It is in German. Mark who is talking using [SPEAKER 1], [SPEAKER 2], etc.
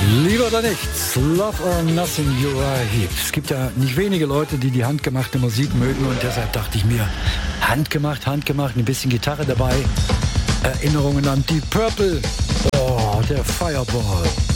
[SPEAKER 1] Lieber oder nichts, Love or Nothing, Uriah Heep. Es gibt ja nicht wenige Leute, die die handgemachte Musik mögen und deshalb dachte ich mir, handgemacht, ein bisschen Gitarre dabei. Erinnerungen an Deep Purple, oh, der Fireball.